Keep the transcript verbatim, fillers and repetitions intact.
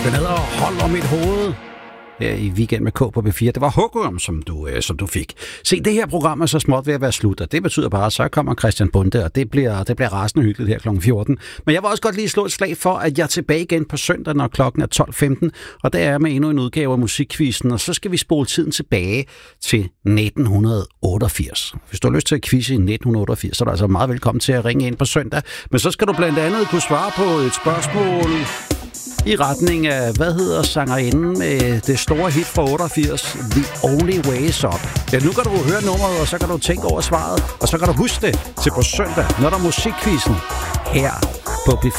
Den hedder Hold om mit hoved. Her i Weekend med K på B fire. Det var Hugorm, som du, øh, som du fik. Se, det her program er så småt ved at være slut, og det betyder bare, at så kommer Christian Bonde, og det bliver, det bliver rasende hyggeligt her klokken fjorten. Men jeg vil også godt lige slå et slag for, at jeg er tilbage igen på søndag, når klokken er tolv femten, og der er med endnu en udgave af Musikquizzen, og så skal vi spole tiden tilbage til nitten otteogfirs. Hvis du har lyst til at quizze i nitten otteogfirs, så er du altså meget velkommen til at ringe ind på søndag. Men så skal du blandt andet kunne svare på et spørgsmål i retning af, hvad hedder sangerinden med det store hit fra otteogfirs, The Only Way Is Up. Ja, nu kan du høre nummeret, og så kan du tænke over svaret, og så kan du huske det til på søndag, når der er Musikquizzen her på B